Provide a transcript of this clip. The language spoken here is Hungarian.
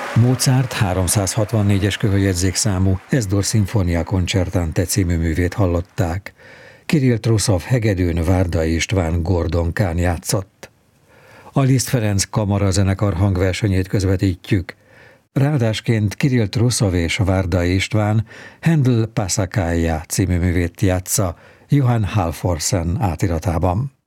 Mozart 364-es köhöjegyzékszámú Es-dur Sinfonia Concertante című művét hallották. Kirill Truszov hegedűn Várdai István gordonkán játszott. A Liszt Ferenc kamarazenekar hangversenyét közvetítjük. Ráadásként Kirill Truszov és Várdai István Händel Passacaglia című művét játsza Johann Halvorsen átiratában.